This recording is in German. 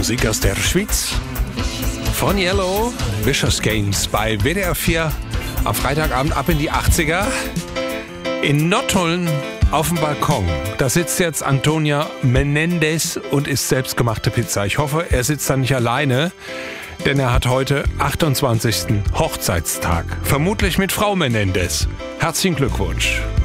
Musik aus der Schweiz. Von Yellow, Vicious Games bei WDR 4 am Freitagabend ab in die 80er. In Nottuln auf dem Balkon, da sitzt jetzt Antonia Menendez und isst selbstgemachte Pizza. Ich hoffe, er sitzt da nicht alleine, denn er hat heute 28. Hochzeitstag. Vermutlich mit Frau Menendez. Herzlichen Glückwunsch.